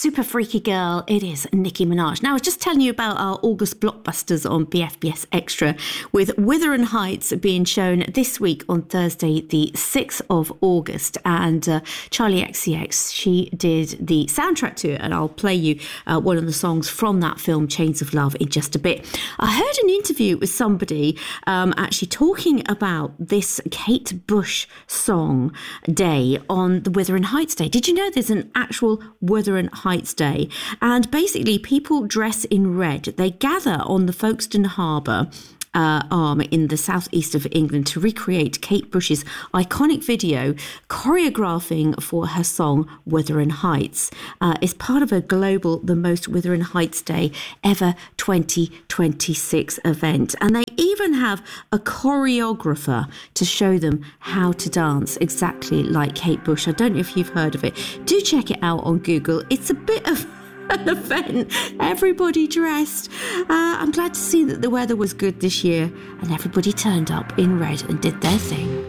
super freaky girl. It is Nicki Minaj. Now, I was just telling you about our August blockbusters on BFBS Extra, with Wuthering Heights being shown this week on Thursday, the 6th of August. And Charlie XCX, she did the soundtrack to it, and I'll play you one of the songs from that film, Chains of Love, in just a bit. I heard an interview with somebody actually talking about this Kate Bush song day on the Wuthering Heights Day. Did you know there's an actual Wuthering Heights Day? And basically people dress in red. They gather on the Folkestone Harbour arm in the southeast of England to recreate Kate Bush's iconic video choreographing for her song Wuthering Heights. It's part of a global The Most Wuthering Heights Day Ever 2026 event. And they even have a choreographer to show them how to dance exactly like Kate Bush. I don't know if you've heard of it. Do check it out on Google. It's a bit of an event. Everybody dressed. I'm glad to see that the weather was good this year and everybody turned up in red and did their thing.